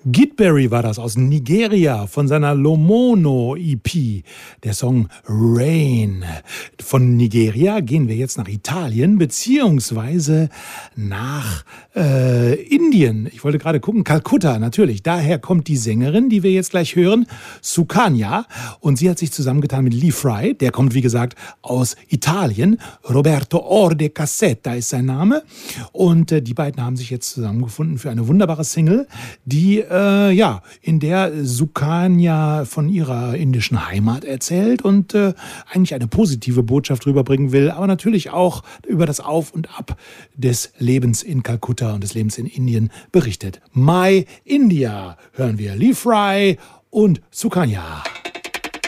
Gidberry war das aus Nigeria von seiner Lomono EP, der Song Rain. Von Nigeria gehen wir jetzt nach Italien beziehungsweise nach Indien. Ich wollte gerade gucken, Kalkutta natürlich. Daher kommt die Sängerin, die wir jetzt gleich hören, Sukanya. Und sie hat sich zusammengetan mit Lee Fry, der kommt wie gesagt aus Italien. Roberto Orde Cassetta ist sein Name. Und die beiden haben sich jetzt zusammengefunden für eine wunderbare Single, die in der Sukanya von ihrer indischen Heimat erzählt und eigentlich eine positive Botschaft rüberbringen will, aber natürlich auch über das Auf und Ab des Lebens in Kalkutta und des Lebens in Indien berichtet. My India hören wir Lee Fry und Sukanya.